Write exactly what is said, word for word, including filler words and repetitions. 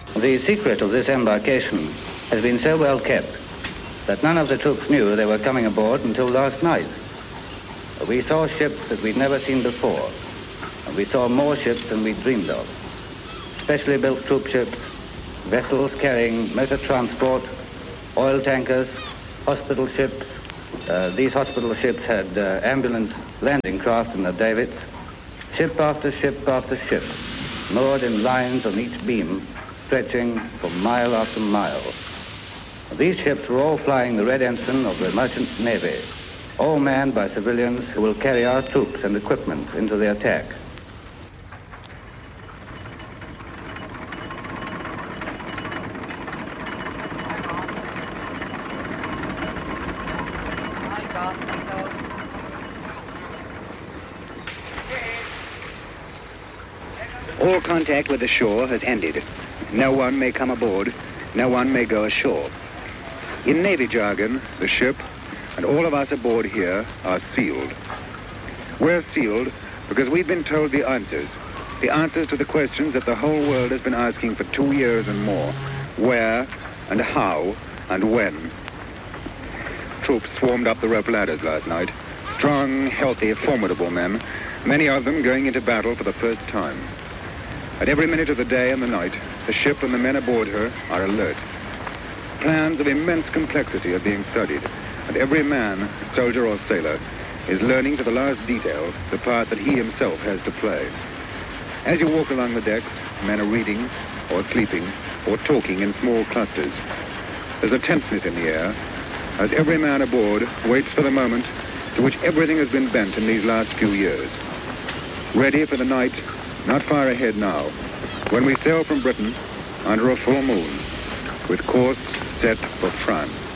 The secret of this embarkation has been so well kept that none of the troops knew they were coming aboard until last night. We saw ships that we'd never seen before, and we saw more ships than we'd dreamed of. Specially built troop ships, vessels carrying motor transport, oil tankers, hospital ships. Uh, these hospital ships had uh, ambulance landing craft in the davits, ship after ship after ship, moored in lines on each beam, stretching for mile after mile. These ships were all flying the red ensign of the merchant navy, all manned by civilians who will carry our troops and equipment into the attack. All contact with the shore has ended. No one may come aboard. No one may go ashore. In Navy jargon, the ship and all of us aboard here are sealed. We're sealed because we've been told the answers. The answers to the questions that the whole world has been asking for two years and more. Where and how and when. Troops swarmed up the rope ladders last night. Strong, healthy, formidable men. Many of them going into battle for the first time. At every minute of the day and the night, the ship and the men aboard her are alert. Plans of immense complexity are being studied, and every man, soldier or sailor, is learning to the last detail the part that he himself has to play. As you walk along the decks, men are reading, or sleeping, or talking in small clusters. There's a tenseness in the air, as every man aboard waits for the moment to which everything has been bent in these last few years. Ready for the night, not far ahead now, when we sail from Britain under a full moon, with course set for France.